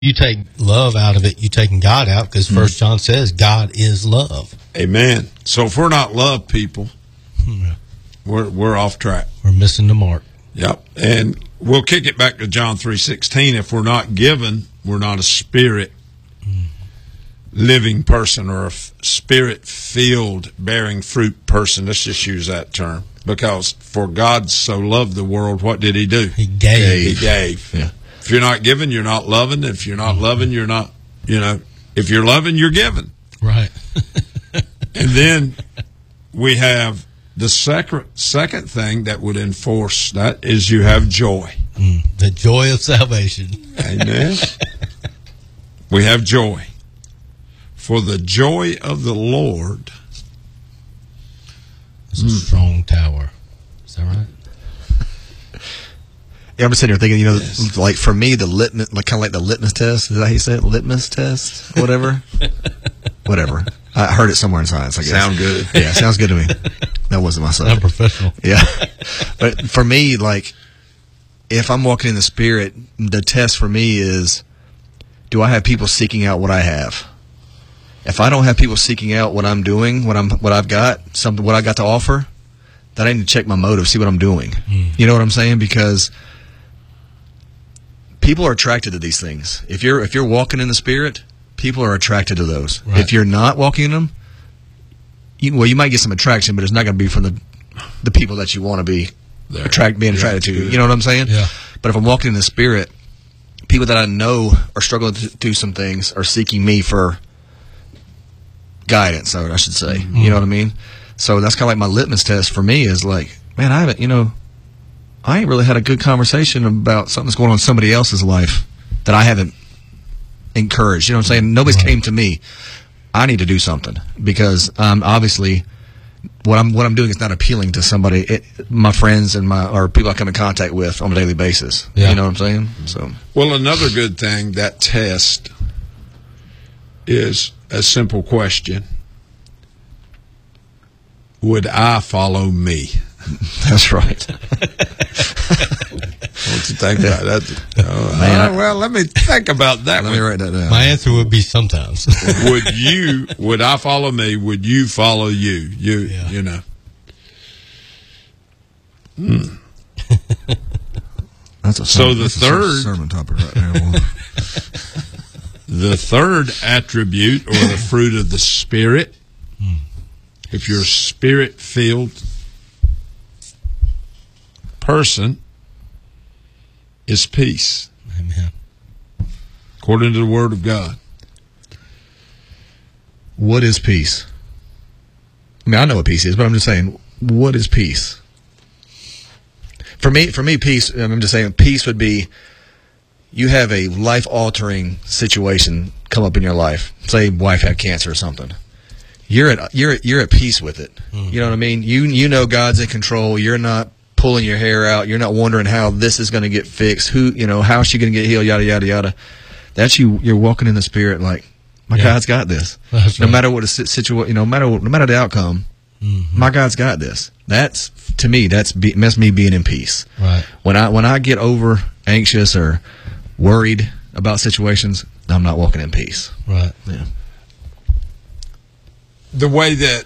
You take love out of it, you're taking God out, because First John says God is love. Amen. So if we're not love people, we're off track. We're missing the mark. Yep. And we'll kick it back to John 3:16. If we're not given, we're not a spirit living person or a spirit filled bearing fruit person. Let's just use that term. Because for God so loved the world, what did he do? He gave. He gave. Yeah. If you're not giving, you're not loving. If you're not loving, you're not, if you're loving, you're giving. Right. And then we have the second thing that would enforce that is you have joy. The joy of salvation. Amen. We have joy. For the joy of the Lord is a strong tower. Is that right? Yeah, I'm sitting here thinking, Yes. like for me, the litmus, kind of like the litmus test. Is that how you say it? Litmus test? Whatever. Whatever. I heard it somewhere in science, I guess. Sound good. Yeah, sounds good to me. That wasn't my subject. Not professional. Yeah. But for me, like, if I'm walking in the Spirit, the test for me is, do I have people seeking out what I have? If I don't have people seeking out what I'm doing, what I've got, what I got to offer, then I need to check my motive, see what I'm doing. You know what I'm saying? Because people are attracted to these things. If you're walking in the Spirit, people are attracted to those. Right. If you're not walking in them, you might get some attraction, but it's not going to be from the people that you want to be being attracted to. You know what I'm saying? Yeah. But if I'm walking in the Spirit, people that I know are struggling to do some things are seeking me for guidance, I should say. You know what I mean? So that's kind of like my litmus test for me is like, man, I ain't really had a good conversation about something that's going on in somebody else's life that I haven't encouraged. You know what I'm saying? Nobody's came to me. I need to do something because obviously what I'm doing is not appealing to somebody, my friends and or people I come in contact with on a daily basis. Yeah. You know what I'm saying? So, Well, another good thing, that test is a simple question. Would I follow me? that's right. What you think about that? Well, let me think about that. Let me write that down. My answer would be sometimes. Would I follow me? Would you follow you? You know. That's a So the third sermon topic right there. The third attribute or the fruit of the Spirit, if you're a Spirit-filled person, is peace. Amen. According to the Word of God. What is peace? I mean, I know what peace is, but I'm just saying, what is peace? For me, peace, I'm just saying, peace would be you have a life-altering situation come up in your life. Say, wife had cancer or something. You're at peace with it. You know what I mean? You know God's in control. You're not pulling your hair out. You're not wondering how this is going to get fixed. How is she going to get healed? Yada yada yada. That's you. You're walking in the Spirit like, my God's got this. That's no right. matter what the situation, no matter the outcome, my God's got this. That's to me. That's me being in peace. Right. When I get over anxious or worried about situations, I'm not walking in peace. Right. Yeah. The way that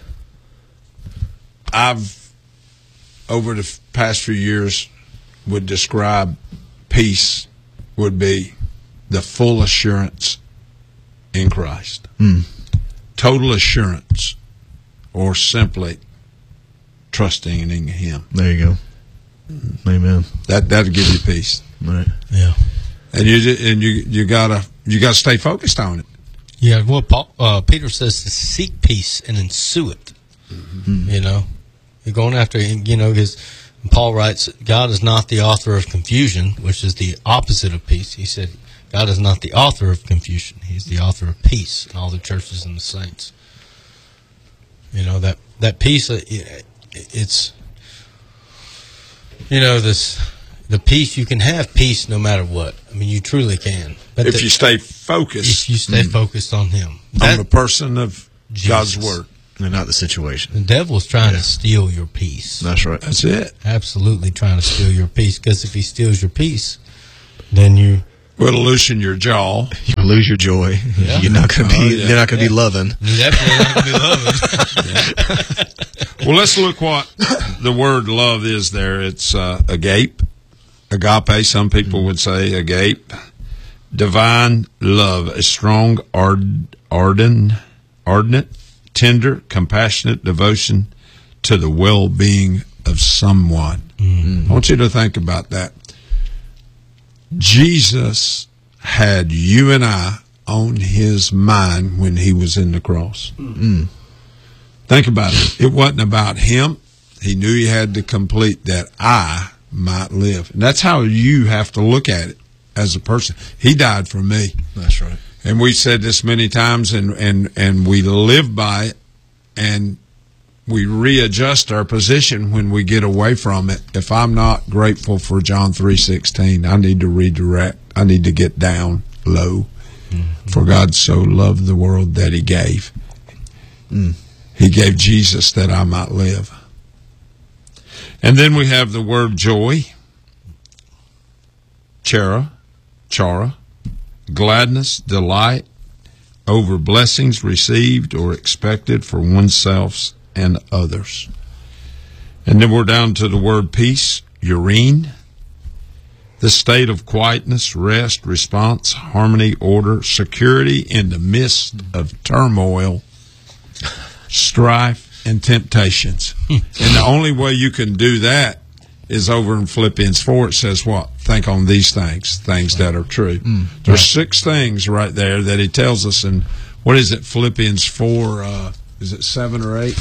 I've, over the past few years, would describe peace would be the full assurance in Christ. Total assurance, or simply trusting in Him. There you go. Amen. That'll give you peace. Right. Yeah. And you gotta stay focused on it. Yeah, well, Peter says to seek peace and ensue it. You know, you're going after, because Paul writes, God is not the author of confusion, which is the opposite of peace. He said, God is not the author of confusion. He's the author of peace in all the churches and the saints. That peace, it's, the peace, you can have peace no matter what. I mean, you truly can. But If you stay focused if you stay focused on Him. on the person of God's Jesus. Word. And not the situation. The devil's trying to steal your peace. That's right. That's it. Absolutely trying to steal your peace. Because if he steals your peace, then Will loosen your jaw. You lose your joy. Yeah. You're not going to be. yeah. They're not going to be loving. Definitely not going to be loving. Well, let's look what the word love is there. It's agape, some people would say agape. Divine love, a strong, ardent, tender, compassionate devotion to the well-being of someone. Mm-hmm. I want you to think about that. Jesus had you and I on his mind when he was in the cross. Mm-hmm. Think about it. It wasn't about him. He knew he had to complete that I might live. And that's how you have to look at it as a person. He died for me. That's right. And we said this many times, and we live by it, and we readjust our position when we get away from it. If I'm not grateful for John 3:16, I need to redirect. I need to get down low. Mm-hmm. For God so loved the world that he gave. He gave Jesus that I might live. And then we have the word joy, chara, gladness, delight over blessings received or expected for oneself and others. And then we're down to the word peace, eurene, the state of quietness, rest, response, harmony, order, security in the midst of turmoil, strife, and temptations. And the only way you can do that is over in Philippians 4. It says what? Think on these things that are true. There's 6 things right there that he tells us. And what is it? Philippians 4, is it 7 or 8?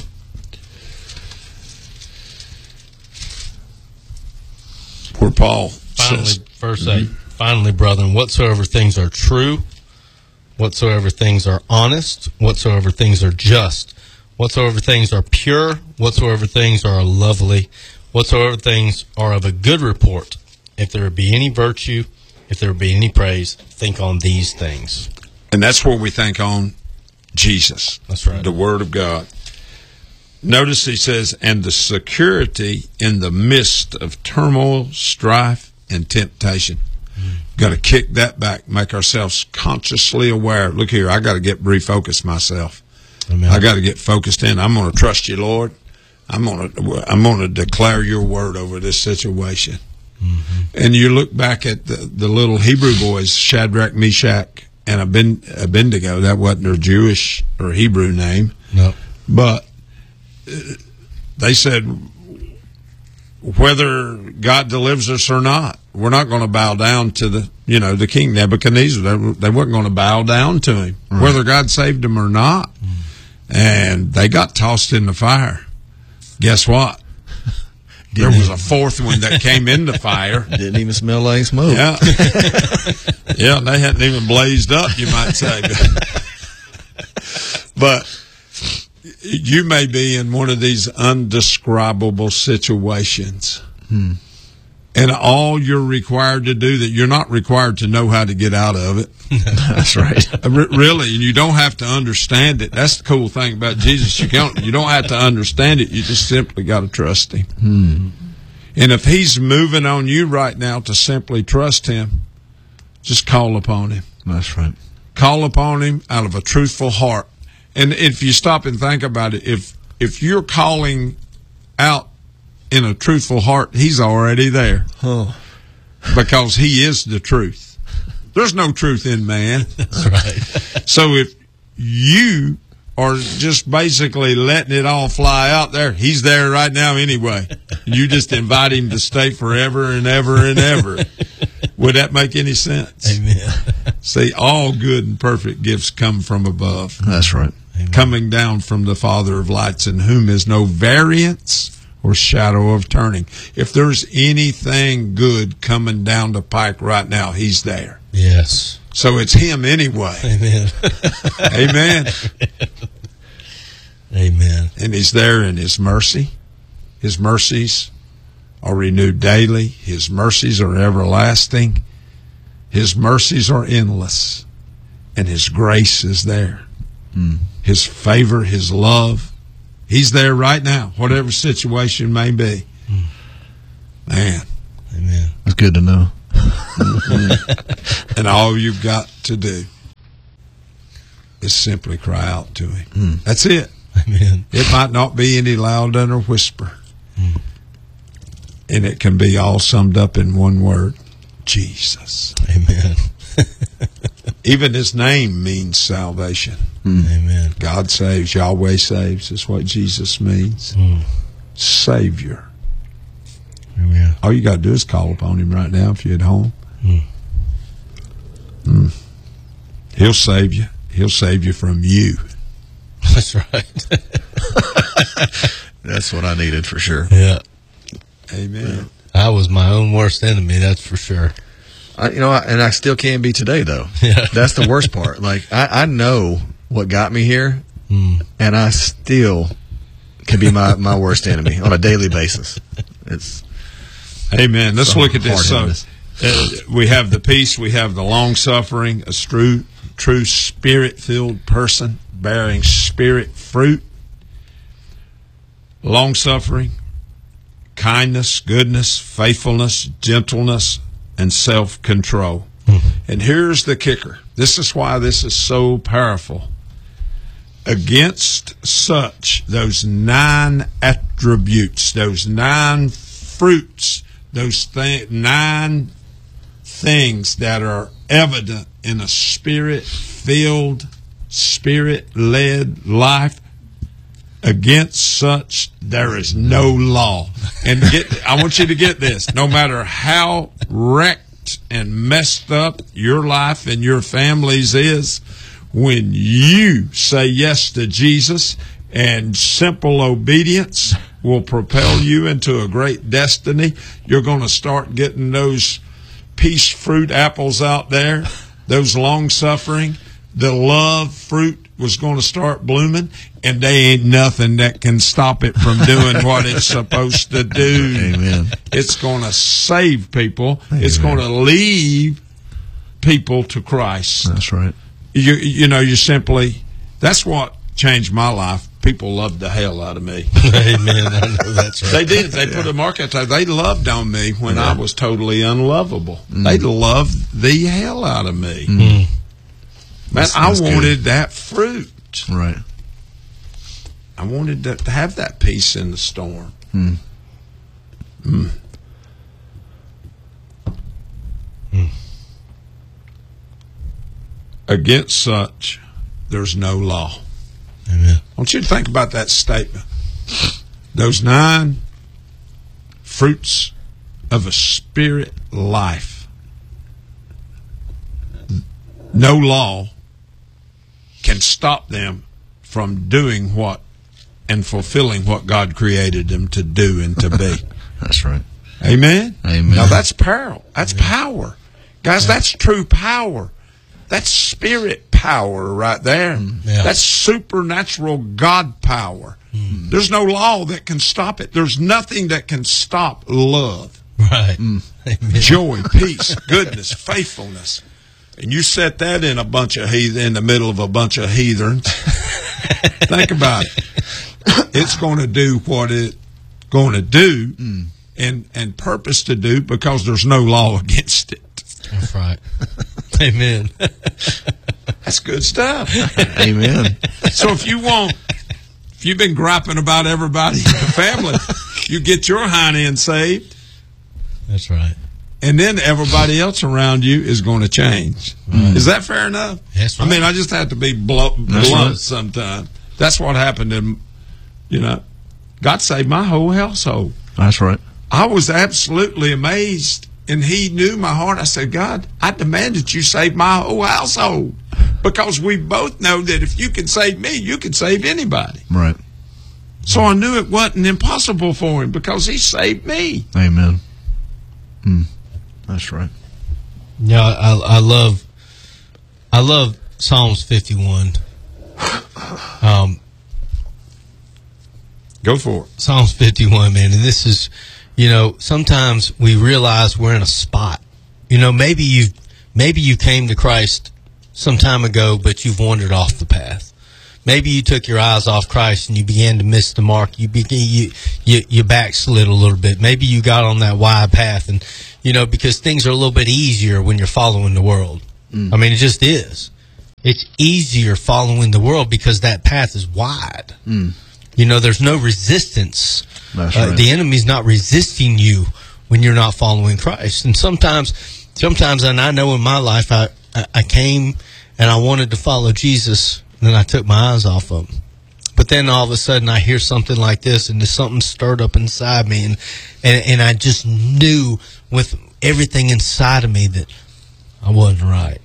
Where Paul says, Verse 8. Finally, brethren, whatsoever things are true, whatsoever things are honest, whatsoever things are just, whatsoever things are pure, whatsoever things are lovely, whatsoever things are of a good report, if there be any virtue, if there be any praise, think on these things. And that's where we think on Jesus. That's right. The Word of God. Notice he says, and the security in the midst of turmoil, strife, and temptation. Got to kick that back, make ourselves consciously aware. Look here, I got to get refocused myself. Amen. I got to get focused in. I'm going to trust you, Lord. I'm going to declare your word over this situation. Mm-hmm. And you look back at the little Hebrew boys, Shadrach, Meshach, and Abednego. That wasn't their Jewish or Hebrew name. No. But they said, whether God delivers us or not, we're not going to bow down to the king Nebuchadnezzar. They weren't going to bow down to him, right, whether God saved them or not. And they got tossed in the fire. Guess what? There was a 4th one that came in the fire. Didn't even smell like smoke. Yeah. Yeah, they hadn't even blazed up, you might say. But you may be in one of these undescribable situations. And all you're required to do, that you're not required to know how to get out of it. That's right. Really, and you don't have to understand it. That's the cool thing about Jesus. You don't have to understand it. You just simply got to trust him. And if he's moving on you right now to simply trust him, just call upon him. That's right. Call upon him out of a truthful heart. And if you stop and think about it, if you're calling out in a truthful heart, he's already there. Oh. Because he is the truth. There's no truth in man. That's right. So if you are just basically letting it all fly out there, he's there right now anyway. You just invite him to stay forever and ever and ever. Would that make any sense? Amen. See, all good and perfect gifts come from above. That's right. Amen. Coming down from the Father of lights, in whom is no variance or shadow of turning. If there's anything good coming down the pike right now, he's there. Yes. So it's him anyway. Amen. Amen. Amen. And he's there in his mercy. His mercies are renewed daily. His mercies are everlasting. His mercies are endless. And his grace is there. His favor, his love. He's there right now, whatever situation may be. Man. Amen. That's good to know. And all you've got to do is simply cry out to him. That's it. Amen. It might not be any louder or whisper. And it can be all summed up in one word: Jesus. Amen. Even his name means salvation. Amen. God saves, Yahweh saves is what Jesus means. Savior. Amen. All you got to do is call upon him right now if you're at home. He'll save you. He'll save you from you. That's right. That's what I needed for sure. Yeah. Amen. I was my own worst enemy, that's for sure. And I still can be today, though. Yeah. That's the worst part. Like, I know what got me here, and I still can be my worst enemy on a daily basis. It's Amen. Let's look at this. So, hard-headedness. we have the peace, we have the long-suffering, a true spirit-filled person bearing spirit fruit, long-suffering, kindness, goodness, faithfulness, gentleness, and self-control. And here's the kicker. This is why this is so powerful. Against such, those 9 attributes, those 9 fruits, those 9 things that are evident in a spirit-filled, spirit-led life, against such there is no law. And I want you to get this. No matter how wrecked and messed up your life and your family's is, when you say yes to Jesus, and simple obedience will propel you into a great destiny, you're going to start getting those peace fruit apples out there, those long-suffering, the love fruit was going to start blooming, and they ain't nothing that can stop it from doing what it's supposed to do. Amen. It's going to save people. Amen. It's going to lead people to Christ. That's right. You simply, that's what changed my life. People loved the hell out of me. Amen. I know that's right. They did. They put a market tag. They loved on me when I was totally unlovable. They loved the hell out of me. Man, I wanted that fruit. Right. I wanted to have that peace in the storm. Against such, there's no law. Amen. I want you to think about that statement. Those 9 fruits of a spirit life. No law can stop them from doing what and fulfilling what God created them to do and to be. That's right. Amen? Amen. Now that's power. That's power. Guys, that's true power. That's spirit power right there. Yeah. That's supernatural God power. There's no law that can stop it. There's nothing that can stop love, Right. Amen. joy, peace, goodness, faithfulness. And you set that in a bunch of in the middle of a bunch of heathens. Think about it. It's going to do what it's going to do and purpose to do because there's no law against it. That's right. Amen. That's good stuff. Amen. So if you've been griping about everybody in the family, you get your hind end saved, That's right. and then everybody else around you is going to change. Is that fair enough? That's right. I mean, I just have to be blunt sometimes. That's what happened in, God saved my whole household. That's right. I was absolutely amazed, and he knew my heart. I said, God, I demand that you save my whole household, because we both know that if you can save me, you can save anybody. Right. So I knew it wasn't impossible for him because he saved me. Amen. That's right. Yeah, I love Psalms 51. Go for it. Psalms 51, man, and this is, sometimes we realize we're in a spot. Maybe you came to Christ some time ago, but you've wandered off the path. Maybe you took your eyes off Christ and you began to miss the mark. You backslid a little bit. Maybe you got on that wide path, and because things are a little bit easier when you're following the world. I mean, it just is. It's easier following the world because that path is wide. There's no resistance. That's right. The enemy's not resisting you when you're not following Christ. And sometimes, and I know in my life, I came and I wanted to follow Jesus, and then I took my eyes off of him. But then all of a sudden I hear something like this, and there's something stirred up inside me, and I just knew with everything inside of me that I wasn't right.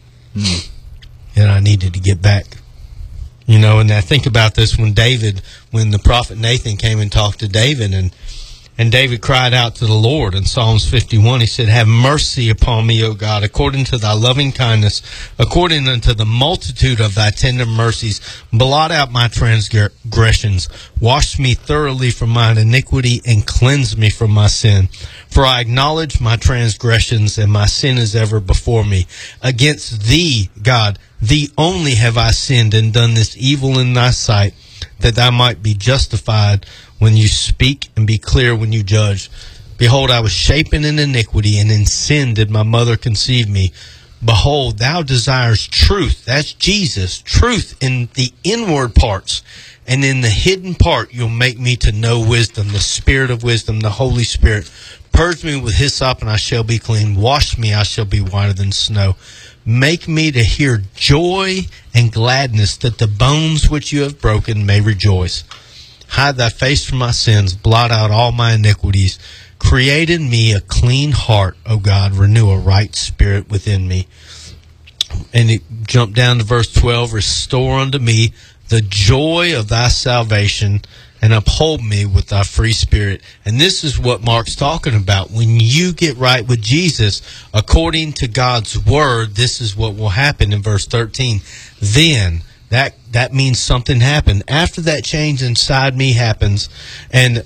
And I needed to get back. And I think about this when the prophet Nathan came and talked to David, and David cried out to the Lord in Psalms 51. He said, "Have mercy upon me, O God, according to thy loving kindness, according unto the multitude of thy tender mercies. Blot out my transgressions. Wash me thoroughly from mine iniquity, and cleanse me from my sin. For I acknowledge my transgressions, and my sin is ever before me. Against thee, God, thee only have I sinned and done this evil in thy sight, that thou might be justified when you speak and be clear when you judge. Behold, I was shapen in iniquity, and in sin did my mother conceive me. Behold, thou desires truth," that's Jesus, "truth in the inward parts, and in the hidden part you'll make me to know wisdom, the spirit of wisdom, the Holy Spirit. Purge me with hyssop, and I shall be clean. Wash me, I shall be whiter than snow. Make me to hear joy and gladness, that the bones which you have broken may rejoice. Hide thy face from my sins, blot out all my iniquities. Create in me a clean heart, O God, renew a right spirit within me." And it jumped down to verse 12, "Restore unto me the joy of thy salvation, and uphold me with thy free spirit." And this is what Mark's talking about. When you get right with Jesus, according to God's word, this is what will happen in verse 13. Then that means something happened. After that change inside me happens, and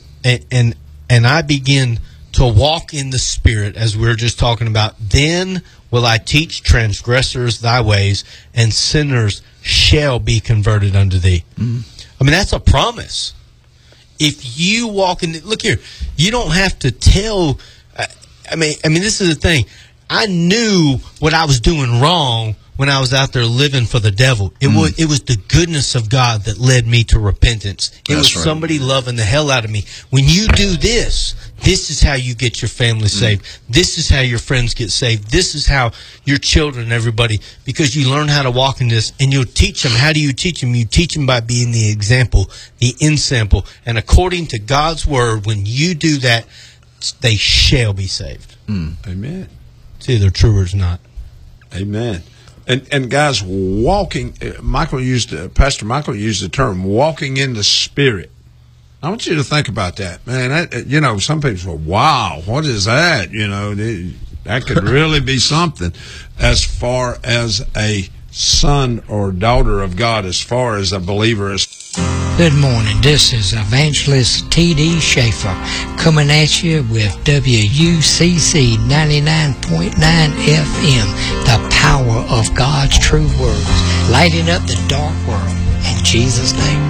I begin to walk in the Spirit, as we were just talking about, then will I teach transgressors thy ways, and sinners shall be converted unto thee. I mean, that's a promise. If you walk in, look here, you don't have to tell. I mean, this is the thing. I knew what I was doing wrong when I was out there living for the devil. It was the goodness of God that led me to repentance. It was somebody loving the hell out of me. When you do this is how you get your family saved. This is how your friends get saved. This is how your children, everybody, because you learn how to walk in this, and you'll teach them. How do you teach them? You teach them by being the example, the ensample. And according to God's word, when you do that, they shall be saved. Amen. It's either true or it's not. Amen. And guys, walking, Pastor Michael used the term walking in the Spirit. I want you to think about that, man. Some people say, "Wow, what is that?" That could really be something as far as a son or daughter of God, as far as a believer is. Good morning. This is Evangelist T.D. Schaefer coming at you with WUCC 99.9 FM, the power of God's true words, lighting up the dark world. In Jesus' name.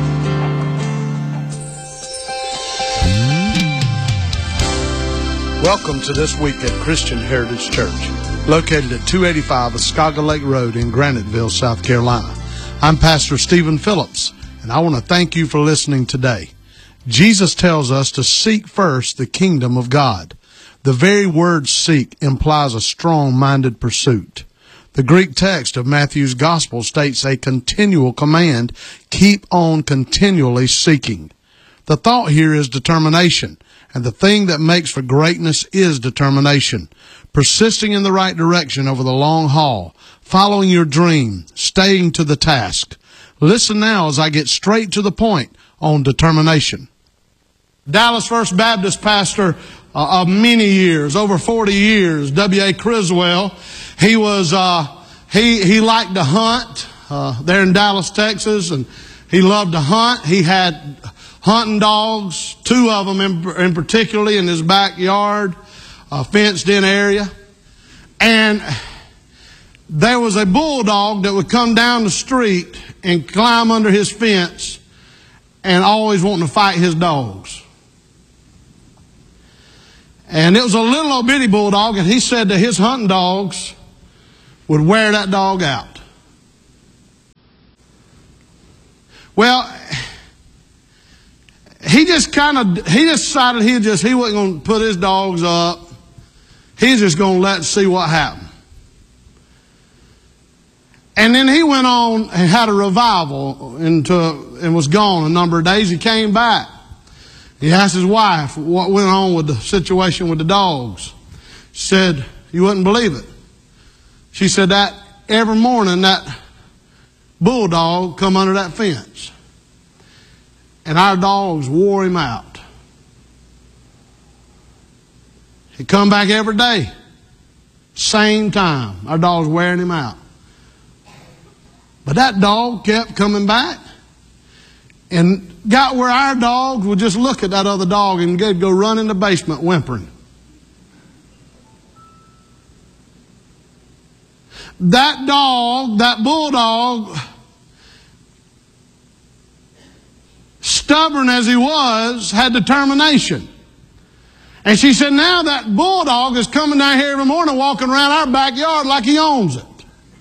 Welcome to This Week at Christian Heritage Church, located at 285 Oscaga Lake Road in Graniteville, South Carolina. I'm Pastor Stephen Phillips, and I want to thank you for listening today. Jesus tells us to seek first the kingdom of God. The very word seek implies a strong-minded pursuit. The Greek text of Matthew's Gospel states a continual command, keep on continually seeking. The thought here is determination, and the thing that makes for greatness is determination. Persisting in the right direction over the long haul, following your dream, staying to the task. Listen now as I get straight to the point on determination. Dallas First Baptist pastor of many years, over 40 years, W.A. Criswell, he was he liked to hunt there in Dallas, Texas, and he loved to hunt. He had hunting dogs, 2 of them in particularly in his backyard, a fenced-in area, and there was a bulldog that would come down the street and climb under his fence and always wanting to fight his dogs. And it was a little old bitty bulldog, and he said that his hunting dogs would wear that dog out. Well, he decided he wasn't going to put his dogs up. He's just going to see what happened. And then he went on and had a revival and was gone a number of days. He came back. He asked his wife what went on with the situation with the dogs. She said, you wouldn't believe it. She said that every morning that bulldog come under that fence. And our dogs wore him out. He'd come back every day. Same time. Our dogs wearing him out. But that dog kept coming back and got where our dogs would just look at that other dog and they'd go run in the basement whimpering. That dog, that bulldog, stubborn as he was, had determination. And she said, now that bulldog is coming down here every morning walking around our backyard like he owns it.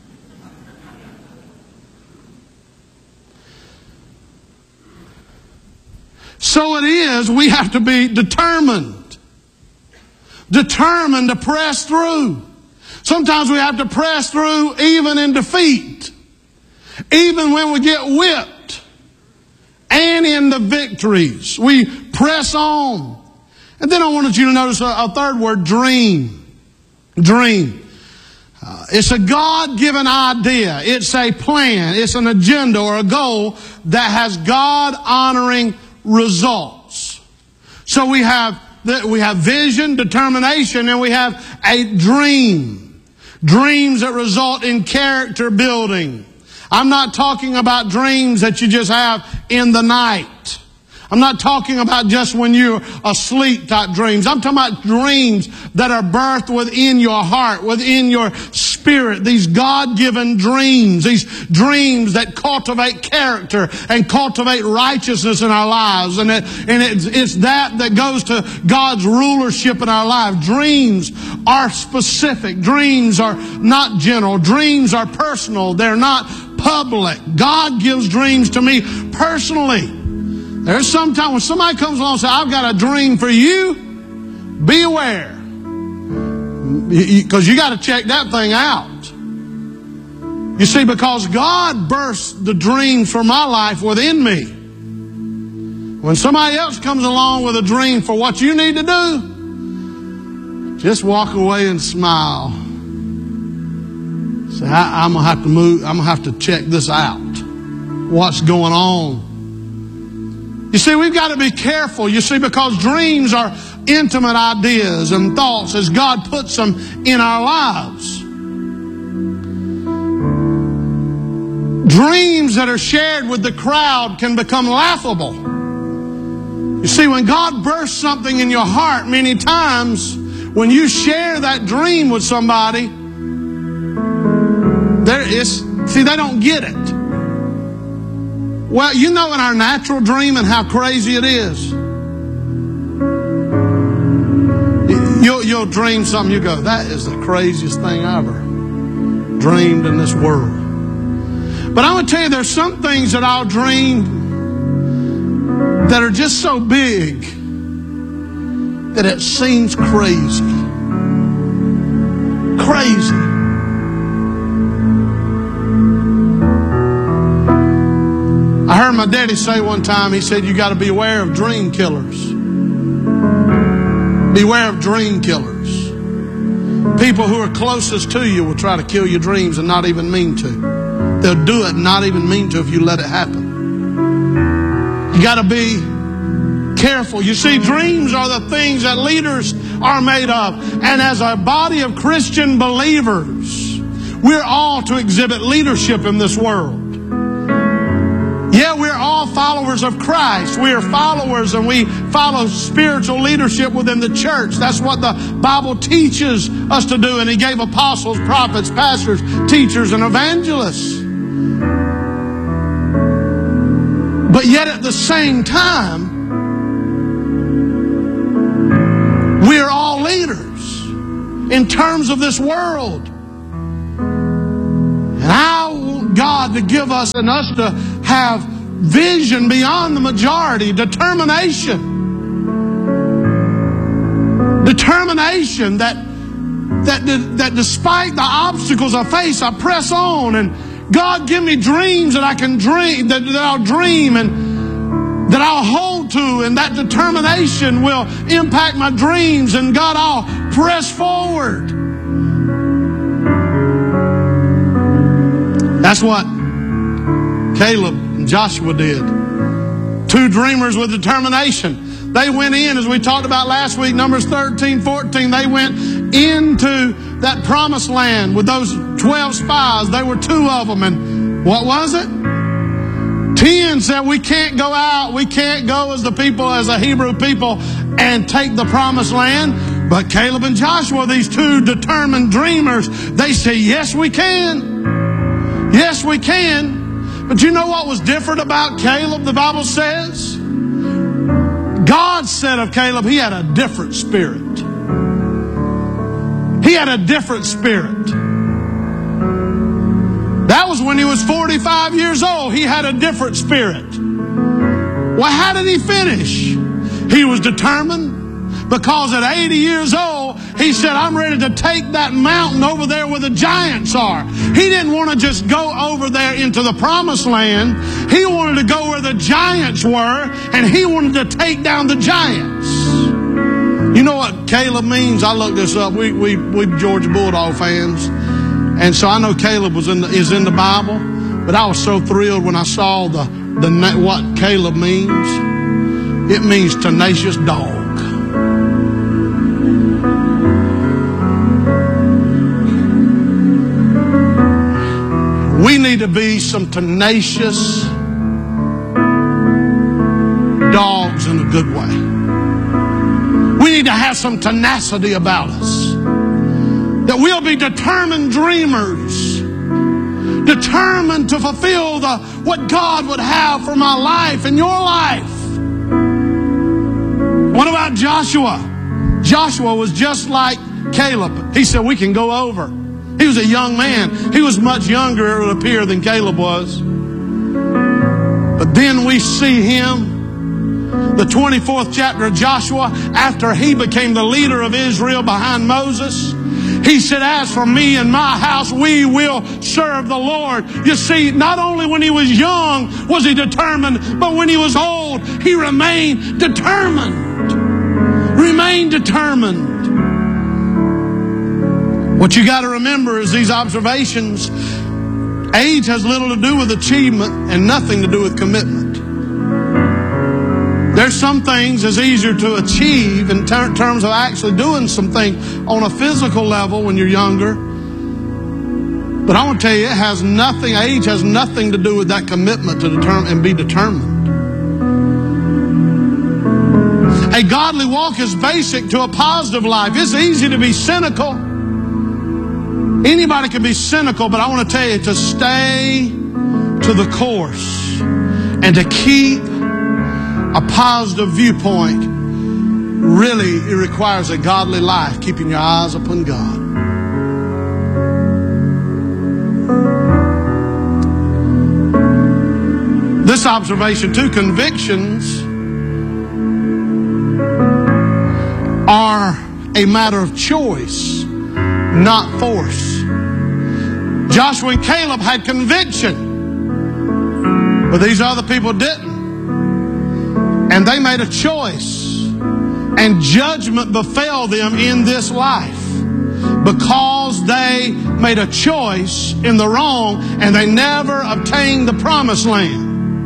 So it is, we have to be determined. Determined to press through. Sometimes we have to press through even in defeat. Even when we get whipped. And in the victories. We press on. And then I wanted you to notice a third word, dream. Dream. It's a God-given idea. It's a plan. It's an agenda or a goal that has God-honoring results. So we have vision, determination, and we have a dream. Dreams that result in character building. I'm not talking about dreams that you just have in the night. I'm not talking about just when you're asleep type dreams. I'm talking about dreams that are birthed within your heart, within your spirit. These God-given dreams. These dreams that cultivate character and cultivate righteousness in our lives. And it's that goes to God's rulership in our life. Dreams are specific. Dreams are not general. Dreams are personal. They're not public. God gives dreams to me personally. There's sometimes when somebody comes along and says, I've got a dream for you, be aware. Because you got to check that thing out. You see, because God bursts the dreams for my life within me. When somebody else comes along with a dream for what you need to do, just walk away and smile. Say, I'm going to have to move. I'm going to have to check this out. What's going on? You see, we've got to be careful, you see, because dreams are intimate ideas and thoughts as God puts them in our lives. Dreams that are shared with the crowd can become laughable. You see, when God bursts something in your heart, many times, when you share that dream with somebody, they don't get it. Well, you know in our natural dream and how crazy it is. You'll dream something, you go, that is the craziest thing I ever dreamed in this world. But I would tell you there's some things that I'll dream that are just so big that it seems crazy. Crazy. I heard my daddy say one time, he said, you got to beware of dream killers. Beware of dream killers. People who are closest to you will try to kill your dreams and not even mean to. They'll do it and not even mean to if you let it happen. You got to be careful. You see, dreams are the things that leaders are made of. And as a body of Christian believers, we're all to exhibit leadership in this world. Yeah, we're all followers of Christ. We are followers and we follow spiritual leadership within the church. That's what the Bible teaches us to do. And He gave apostles, prophets, pastors, teachers, and evangelists. at the same time, we're all leaders in terms of this world. And I want God to give us and us to have vision beyond the majority, determination. Determination that despite the obstacles I face, I press on, and God, give me dreams that I can dream, that I'll dream and that I'll hold to, and that determination will impact my dreams, and God, I'll press forward. That's what Caleb and Joshua did. Two dreamers with determination. They went in, as we talked about last week, Numbers 13, 14, they went into that promised land with those 12 spies. There were 2 of them, and what was it? 10 said, we can't go out, we can't go as the people, as a Hebrew people, and take the promised land. But Caleb and Joshua, these 2 determined dreamers, they say, yes, we can. Yes, we can. But you know what was different about Caleb, the Bible says? God said of Caleb, he had a different spirit. He had a different spirit. That was when he was 45 years old. He had a different spirit. Well, how did he finish? He was determined, because at 80 years old, he said, I'm ready to take that mountain over there where the giants are. He didn't want to just go over there into the promised land. He wanted to go where the giants were, and he wanted to take down the giants. You know what Caleb means? I looked this up. We Georgia Bulldog fans. And so I know Caleb is in the Bible, but I was so thrilled when I saw what Caleb means. It means tenacious dog. We need to be some tenacious dogs in a good way. We need to have some tenacity about us. That we'll be determined dreamers. Determined to fulfill what God would have for my life and your life. What about Joshua? Joshua was just like Caleb. He said, we can go over. He was a young man. He was much younger, it would appear, than Caleb was. But then we see him, the 24th chapter of Joshua, after he became the leader of Israel behind Moses. He said, as for me and my house, we will serve the Lord. You see, not only when he was young was he determined, but when he was old, he remained determined. Remained determined. What you got to remember is these observations, age has little to do with achievement and nothing to do with commitment. There's some things that's easier to achieve in terms of actually doing something on a physical level when you're younger. But I want to tell you, age has nothing to do with that commitment to determine and be determined. A godly walk is basic to a positive life. It's easy to be cynical. Anybody can be cynical, but I want to tell you to stay to the course and to keep a positive viewpoint. Really, it requires a godly life, keeping your eyes upon God. This observation, too, convictions are a matter of choice, not force. Joshua and Caleb had conviction, but these other people didn't. And they made a choice, and judgment befell them in this life because they made a choice in the wrong and they never obtained the promised land.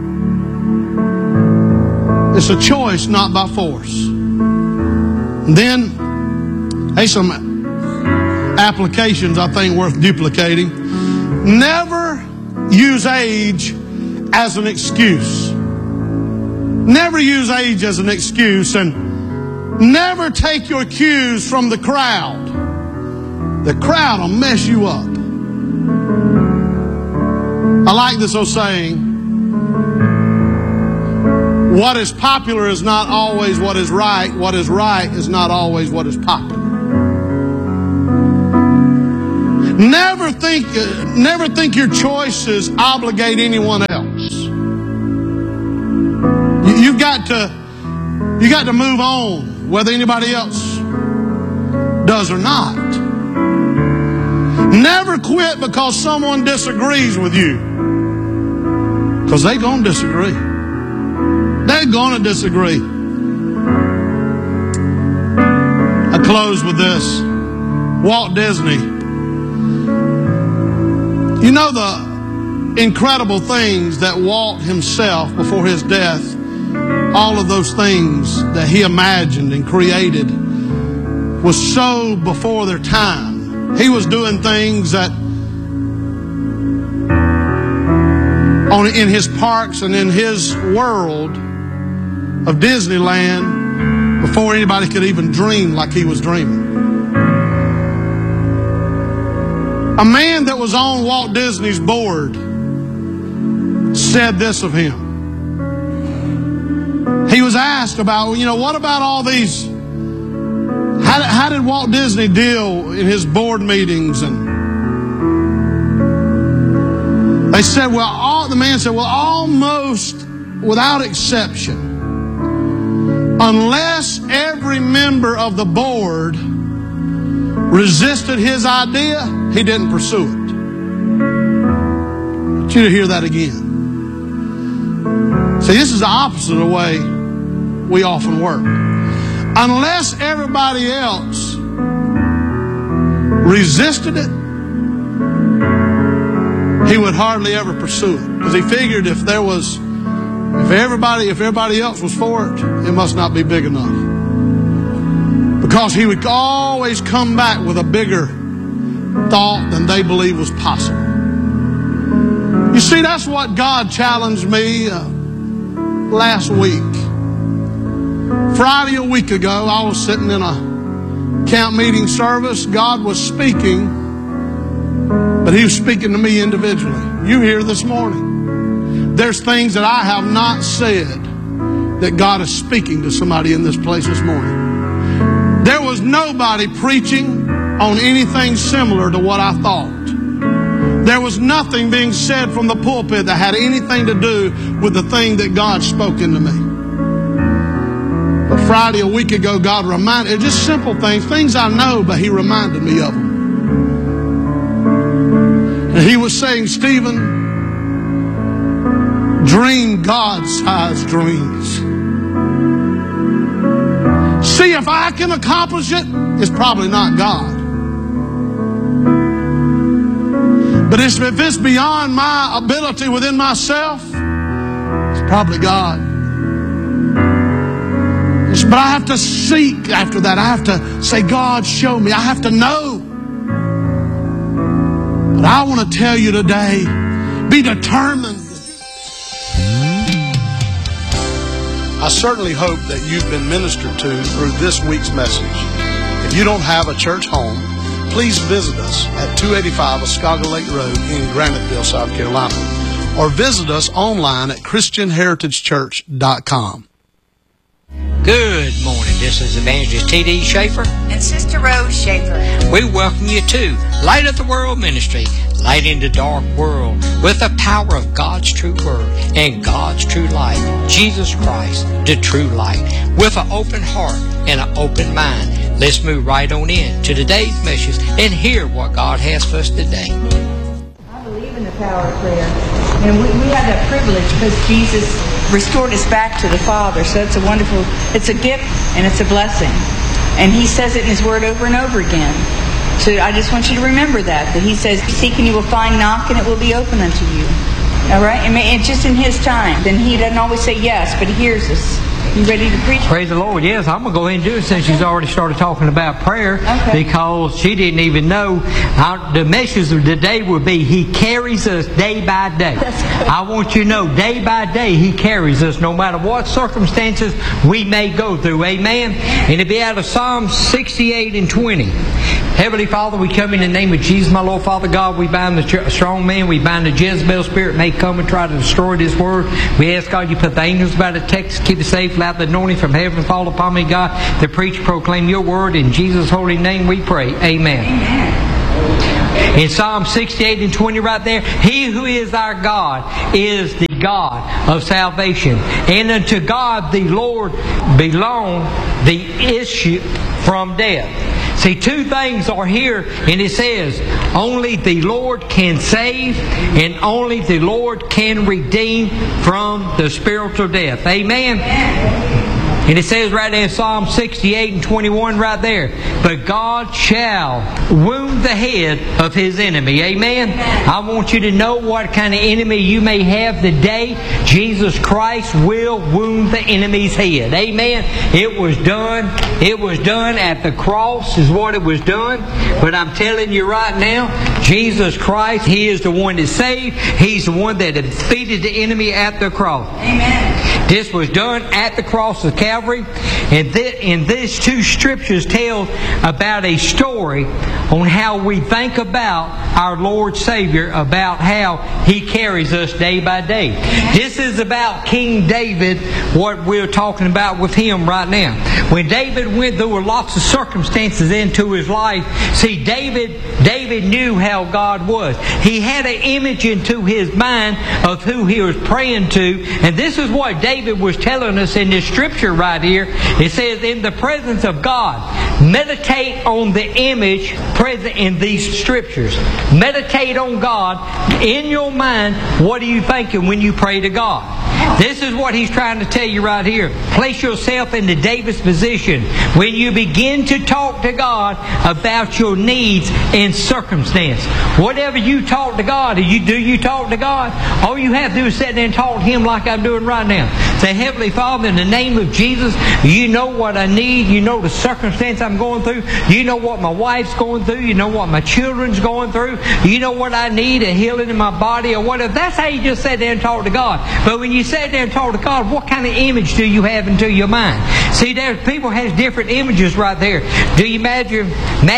It's a choice, not by force. And then, here's some applications I think worth duplicating. Never use age as an excuse. Never use age as an excuse, and never take your cues from the crowd. The crowd will mess you up. I like this old saying. What is popular is not always what is right. What is right is not always what is popular. Never think your choices obligate anyone else. You got to move on, whether anybody else does or not. Never quit because someone disagrees with you. Because they're going to disagree. They're going to disagree. I close with this. Walt Disney. You know the incredible things that Walt himself, before his death, all of those things that he imagined and created was so before their time. He was doing things that in his parks and in his world of Disneyland before anybody could even dream like he was dreaming. A man that was on Walt Disney's board said this of him. He was asked about, what about all these? How did Walt Disney deal in his board meetings? And they said, the man said, almost without exception, unless every member of the board resisted his idea, he didn't pursue it. I want you to hear that again. See, this is the opposite of the way we often work. Unless everybody else resisted it, he would hardly ever pursue it. Because he figured if everybody else was for it, it must not be big enough. Because he would always come back with a bigger thought than they believed was possible. You see, that's what God challenged me last week. Friday a week ago, I was sitting in a camp meeting service. God was speaking, but He was speaking to me individually. You here this morning. There's things that I have not said that God is speaking to somebody in this place this morning. There was nobody preaching on anything similar to what I thought. There was nothing being said from the pulpit that had anything to do with the thing that God spoke into me. But Friday a week ago, God reminded, just simple things I know, but He reminded me of them. And He was saying, Stephen, dream God-sized dreams. See, if I can accomplish it, it's probably not God. But if it's beyond my ability within myself, it's probably God. But I have to seek after that. I have to say, God, show me. I have to know. But I want to tell you today, be determined. I certainly hope that you've been ministered to through this week's message. If you don't have a church home, please visit us at 285 Oscaga Lake Road in Graniteville, South Carolina. Or visit us online at ChristianHeritageChurch.com. Good morning. This is Evangelist T.D. Schaefer and Sister Rose Schaefer. We welcome you to Light of the World Ministry, light in the dark world with the power of God's true word and God's true light, Jesus Christ, the true light, with an open heart and an open mind. Let's move right on in to today's message and hear what God has for us today. I believe in the power of prayer. And we have that privilege because Jesus restored us back to the Father. So it's a gift and it's a blessing. And He says it in His Word over and over again. So I just want you to remember that He says, seek and you will find, knock and it will be open unto you. All right? And it's just in His time. And He doesn't always say yes, but He hears us. You ready to preach? Praise the Lord. Yes, I'm going to go ahead and do it since she's already started talking about prayer. Okay. Because she didn't even know. The message of the day will be, He carries us day by day. That's good. I want you to know, day by day, He carries us no matter what circumstances we may go through. Amen? And it'll be out of Psalm 68 and 20. Heavenly Father, we come in the name of Jesus, my Lord, Father God. We bind the strong man. We bind the Jezebel spirit may come and try to destroy this word. We ask God you put the angels by the text, keep it safe, let the anointing from heaven fall upon me, God, to preach, proclaim your word. In Jesus' holy name we pray. Amen. In Psalm 68 and 20 right there, He who is our God is the God of salvation. And unto God the Lord belong the issue from death. See, two things are here, and it says, only the Lord can save, and only the Lord can redeem from the spiritual death. Amen? And it says right there in Psalm 68 and 21 right there, but God shall wound the head of his enemy. Amen? I want you to know what kind of enemy you may have today. Jesus Christ will wound the enemy's head. Amen? It was done. It was done at the cross is what it was done. But I'm telling you right now, Jesus Christ, He is the one that saved. He's the one that defeated the enemy at the cross. Amen. This was done at the cross of Calvary. And these two scriptures tell about a story on how we think about our Lord Savior, about how He carries us day by day. This is about King David, what we're talking about with him right now. When David went, there were lots of circumstances into his life. See, David knew how God was. He had an image into his mind of who he was praying to. And this is what David was telling us in this scripture right here. It says, in the presence of God, meditate on the image present in these scriptures. Meditate on God in your mind. What are you thinking when you pray to God? This is what he's trying to tell you right here. Place yourself into David's position. When you begin to talk to God about your needs and circumstance, whatever you talk to God, do you talk to God? All you have to do is sit there and talk to Him like I'm doing right now. Say, Heavenly Father, in the name of Jesus, you know what I need. You know the circumstance I'm going through. You know what my wife's going through. You know what my children's going through. You know what I need, a healing in my body or whatever. That's how you just sit there and talk to God. But when you sit there and talk to God, what kind of image do you have into your mind? See, people has different images right there. Do you imagine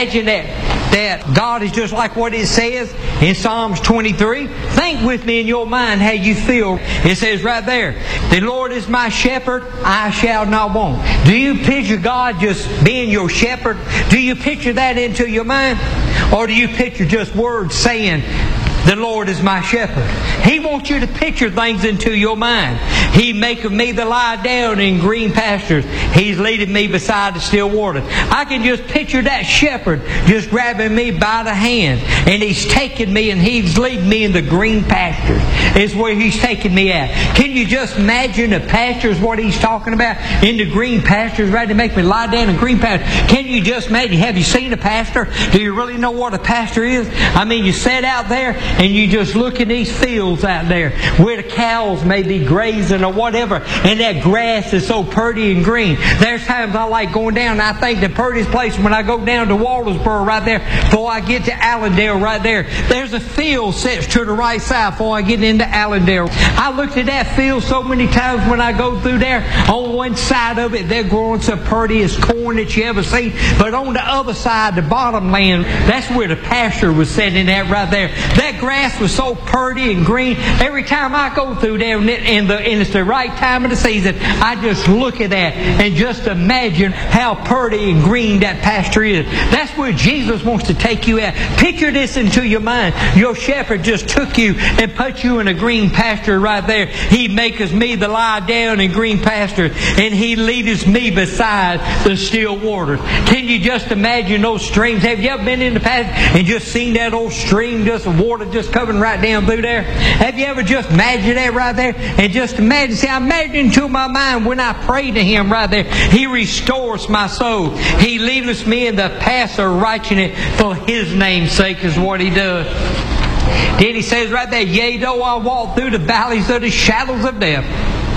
that God is just like what it says in Psalms 23? Think with me in your mind how you feel. It says right there, the Lord is my shepherd, I shall not want. Do you picture God just being your shepherd? Do you picture that into your mind? Or do you picture just words saying, the Lord is my shepherd? He wants you to picture things into your mind. He maketh me to lie down in green pastures. He's leading me beside the still waters. I can just picture that shepherd just grabbing me by the hand. And He's taking me and He's leading me in the green pastures. Is where He's taking me at. Can you just imagine the pastures, what He's talking about? In the green pastures, right? To make me lie down in green pastures. Can you just imagine? Have you seen a pasture? Do you really know what a pasture is? I mean, you sit out there and you just look at these fields out there where the cows may be grazing or whatever, and that grass is so pretty and green. There's times I like going down, and I think the prettiest place when I go down to Waltersboro right there, before I get to Allendale right there, there's a field set to the right side before I get into Allendale. I looked at that field so many times when I go through there. On one side of it, they're growing so pretty as corn that you ever seen, but on the other side, the bottom land, that's where the pasture was sitting at right there. That grass was so pretty and green. Every time I go through there and it's the right time of the season, I just look at that and just imagine how pretty and green that pasture is. That's where Jesus wants to take you at. Picture this into your mind. Your shepherd just took you and put you in a green pasture right there. He maketh me to lie down in green pasture, and He leadeth me beside the still waters. Can you just imagine those streams? Have you ever been in the pasture and just seen that old stream, just the water just coming right down through there? Have you ever just imagined that right there? And just imagine, see, I imagine to my mind when I pray to Him right there, He restores my soul. He leadeth me in the path of righteousness for His name's sake is what He does. Then He says right there, yea, though I walk through the valleys of the shadows of death,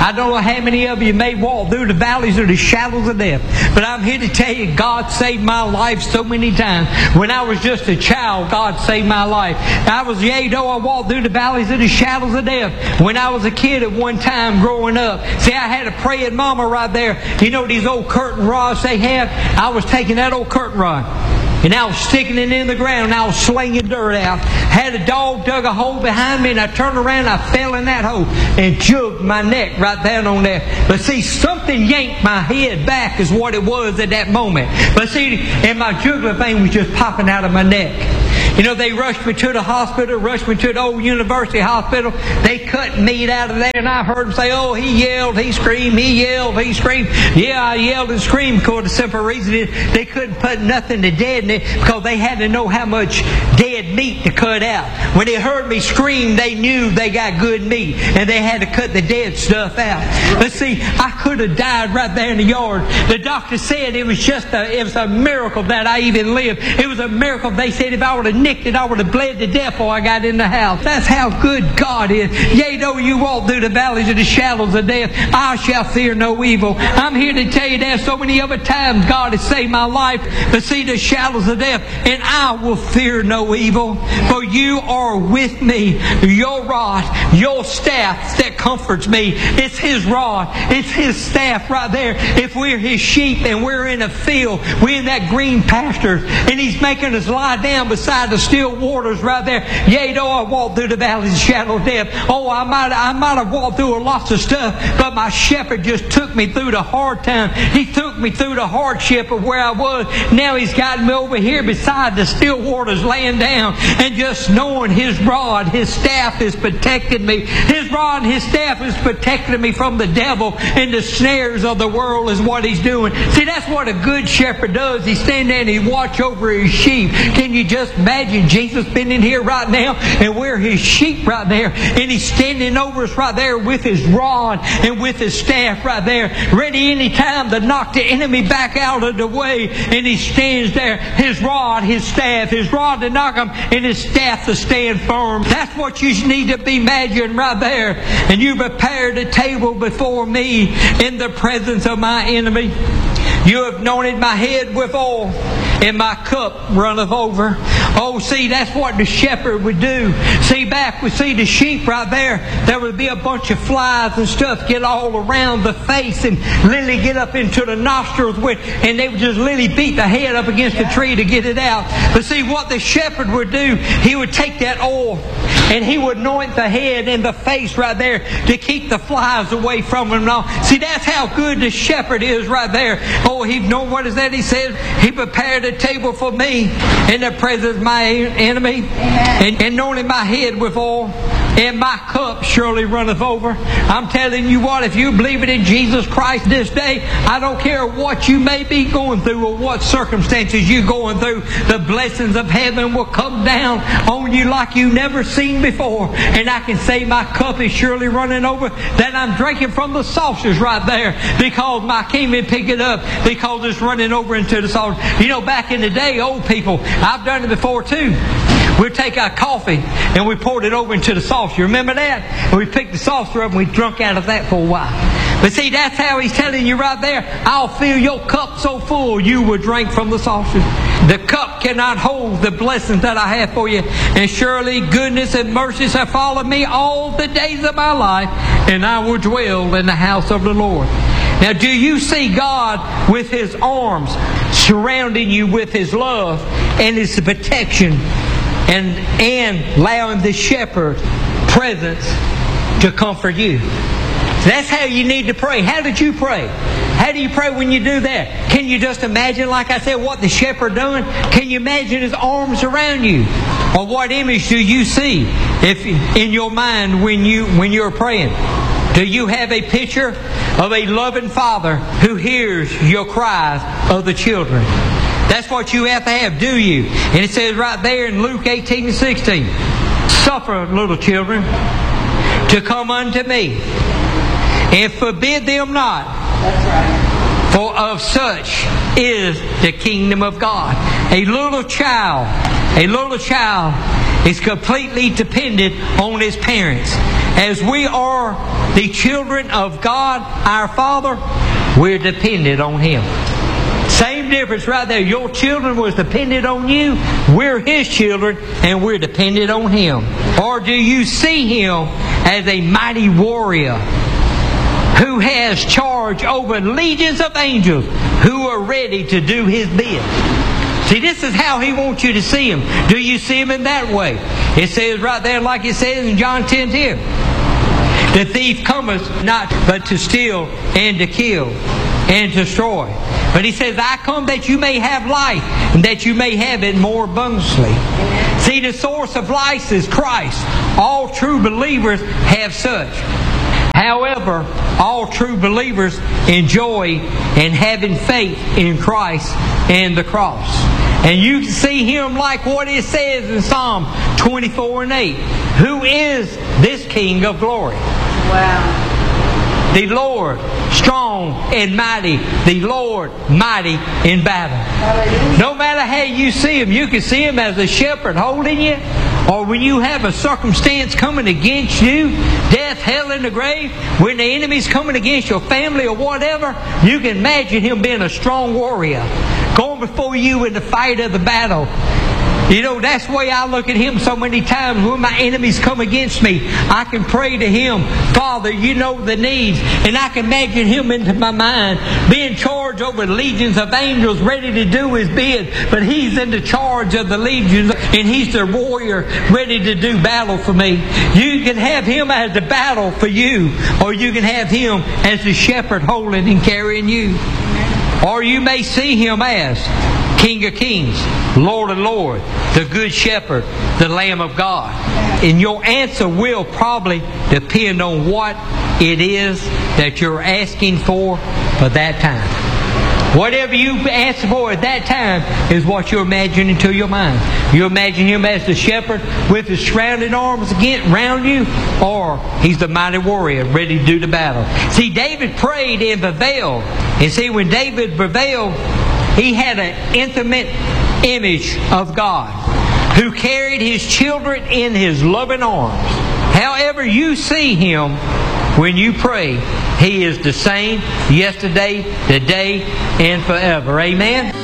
I don't know how many of you may walk through the valleys of the shadows of death, but I'm here to tell you, God saved my life so many times. When I was just a child, God saved my life. I walked through the valleys of the shadows of death. When I was a kid at one time growing up, see, I had a praying mama right there. You know these old curtain rods they have? I was taking that old curtain rod, and I was sticking it in the ground, and I was slinging dirt out. Had a dog dug a hole behind me, and I turned around, and I fell in that hole and jugged my neck right down on there. But see, something yanked my head back is what it was at that moment. But see, and my jugular vein was just popping out of my neck. You know, they rushed me to the hospital, rushed me to the old university hospital. They cut meat out of there, and I heard them say, oh, he yelled, he screamed, he yelled, he screamed. Yeah, I yelled and screamed because the simple reason is they couldn't put nothing to dead in it because they had to know how much dead meat to cut out. When they heard me scream, they knew they got good meat, and they had to cut the dead stuff out. But see, I could have died right there in the yard. The doctor said it was a miracle that I even lived. It was a miracle. They said if I would have nicked it, I would have bled to death before I got in the house. That's how good God is. Yea, though you walk through the valleys of the shadows of death, I shall fear no evil. I'm here to tell you there's so many other times God has saved my life. But see, the shadows of death, and I will fear no evil. For you are with me. Your rod, your staff that comforts me. It's His rod. It's His staff right there. If we're His sheep and we're in a field, we're in that green pasture, and He's making us lie down beside the still waters right there. Yea, though I walk through the valleys of shadow of death. Oh, I might have walked through lots of stuff, but my shepherd just took me through the hard time. He took me through the hardship of where I was. Now He's got me over here beside the still waters laying down, and just knowing His rod, His staff has protected me. His rod and His staff has protected me from the devil and the snares of the world is what He's doing. See, that's what a good shepherd does. He stands there and He watch over His sheep. Can you just imagine Jesus been in here right now, and we're His sheep right there, and He's standing over us right there with His rod and with His staff right there, ready any time to knock the enemy back out of the way. And He stands there, His rod, His staff, His rod to knock him, and His staff to stand firm. That's what you need to be imagining right there. And you prepared a table before me in the presence of my enemy. You have anointed my head with oil, and my cup runneth over. Oh, see, that's what the shepherd would do. See, back we see the sheep right there. There would be a bunch of flies and stuff get all around the face and literally get up into the nostrils and they would just literally beat the head up against the tree to get it out. But see, what the shepherd would do, he would take that oil and he would anoint the head and the face right there to keep the flies away from him. See, that's how good the shepherd is right there. Oh, he know what is that? He says, He prepared a table for me in the presence of my enemy, and anointed my head with oil, and my cup surely runneth over. I'm telling you what, if you believe it in Jesus Christ this day, I don't care what you may be going through or what circumstances you're going through, the blessings of heaven will come down on you like you never seen before. And I can say my cup is surely running over, that I'm drinking from the saucers right there, because I can't even pick it up because it's running over into the saucer. You know, back in the day, old people, I've done it before too. We'd take our coffee and we poured it over into the saucer. You remember that? And we picked the saucer up and we drunk out of that for a while. But see, that's how He's telling you right there. I'll fill your cup so full you will drink from the saucer. The cup cannot hold the blessings that I have for you. And surely goodness and mercy shall follow me all the days of my life, and I will dwell in the house of the Lord. Now, do you see God with His arms surrounding you with His love and His protection, and allowing the shepherd presence to comfort you? That's how you need to pray. How did you pray? How do you pray when you do that? Can you just imagine, like I said, what the shepherd doing? Can you imagine His arms around you? Or what image do you see if in your mind when you're praying? Do you have a picture of a loving Father who hears your cries of the children? That's what you have to have, do you? And it says right there in Luke 18:16, suffer little children to come unto me, and forbid them not. That's right. For of such is the kingdom of God. A little child is completely dependent on his parents. As we are the children of God, our Father, we're dependent on Him. Same difference right there. Your children was dependent on you. We're His children, and we're dependent on Him. Or do you see Him as a mighty warrior who has charge over legions of angels who are ready to do His bid? See, this is how He wants you to see Him. Do you see Him in that way? It says right there, like it says in John 10:10. The thief cometh not but to steal and to kill and to destroy. But He says, I come that you may have life, and that you may have it more abundantly. See, the source of life is Christ. All true believers have such. However, all true believers enjoy and having faith in Christ and the cross. And you can see Him like what it says in Psalm 24:8. Who is this King of glory? Wow. The Lord, strong and mighty. The Lord, mighty in battle. Hallelujah. No matter how you see Him, you can see Him as a shepherd holding you, or when you have a circumstance coming against you, death, hell, and the grave, when the enemy's coming against your family or whatever, you can imagine Him being a strong warrior, going before you in the fight of the battle. You know, that's the way I look at Him so many times. When my enemies come against me, I can pray to Him, Father, you know the needs. And I can imagine Him into my mind, being charged over legions of angels ready to do His bid. But He's in the charge of the legions, and He's the warrior ready to do battle for me. You can have Him as the battle for you, or you can have Him as the shepherd holding and carrying you. Or you may see Him as King of Kings, Lord of Lords, the Good Shepherd, the Lamb of God. And your answer will probably depend on what it is that you're asking for that time. Whatever you answer for at that time is what you're imagining to your mind. You imagine Him as the shepherd with His surrounding arms around you, or He's the mighty warrior ready to do the battle. See, David prayed and prevailed. And see, when David prevailed, he had an intimate image of God who carried His children in His loving arms. However you see Him when you pray, He is the same yesterday, today, and forever. Amen?